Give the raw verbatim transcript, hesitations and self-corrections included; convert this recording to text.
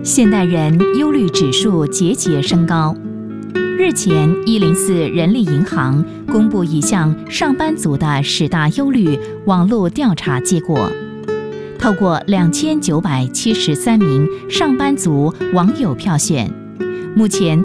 现代人忧虑指数节节升高。日前，一零四人力银行公布一项上班族的十大忧虑网络调查结果，透过两千九百七十三名上班族网友票选，目前